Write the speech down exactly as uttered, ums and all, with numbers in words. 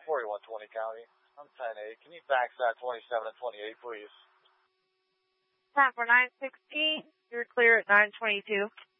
forty-one twenty County. I'm ten eight. Can you fax that twenty-seven and twenty-eight, please? Time for nine sixteen. You're clear at nine twenty-two.